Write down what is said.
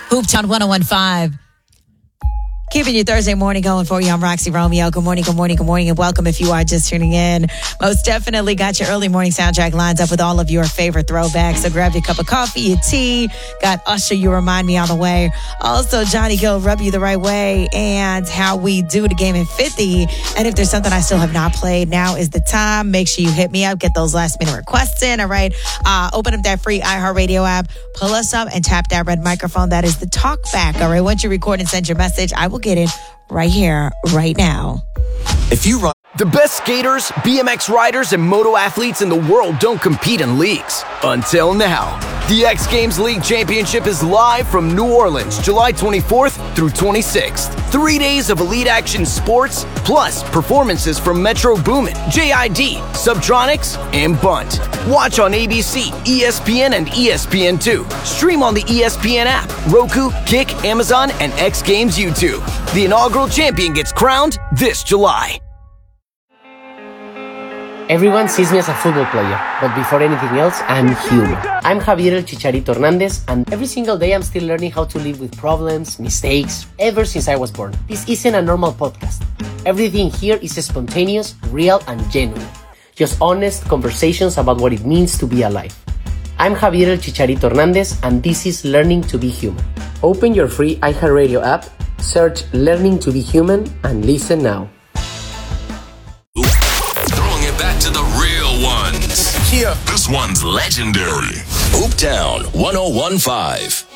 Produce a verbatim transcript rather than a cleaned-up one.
Hooptown one oh one five. Keeping your Thursday morning going for you. I'm Roxy Romeo. Good morning, good morning, good morning, and welcome if you are just tuning in. Most definitely got your early morning soundtrack lines up with all of your favorite throwbacks. So grab your cup of coffee, your tea. Got Usher, You Remind Me on the way. Also, Johnny Gill, Rub You the Right Way, and How We Do the Game in fifty. And if there's something I still have not played, now is the time. Make sure you hit me up. Get those last minute requests in, all right? Uh, open up that free iHeartRadio app. Pull us up and tap that red microphone. That is the talk back, all right? Once you record and send your message, I will get it right here, right now. If you run the best skaters, B M X riders, and moto athletes in the world don't compete in leagues. Until now. The X Games League Championship is live from New Orleans, July twenty-fourth through twenty-sixth. Three days of elite action sports, plus performances from Metro Boomin, J I D, Subtronics, and Bunt. Watch on A B C, E S P N, and E S P N two. Stream on the E S P N app, Roku, Kick, Amazon, and X Games YouTube. The inaugural champion gets crowned this July. Everyone sees me as a football player, but before anything else, I'm human. I'm Javier El Chicharito Hernandez, and every single day I'm still learning how to live with problems, mistakes, ever since I was born. This isn't a normal podcast. Everything here is spontaneous, real, and genuine. Just honest conversations about what it means to be alive. I'm Javier El Chicharito Hernandez, and this is Learning to Be Human. Open your free iHeartRadio app, search Learning to Be Human, and listen now. Back to the real ones. Yeah. This one's legendary. Hooptown one oh one five.